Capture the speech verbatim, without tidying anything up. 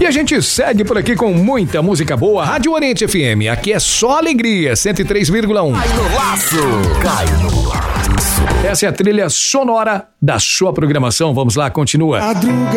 a gente segue por aqui com muita música boa. Rádio Oriente F M, aqui é só alegria, cento e três vírgula um. Cai no laço, cai no laço. Essa é a trilha sonora da sua programação. Vamos lá, continua. Madruga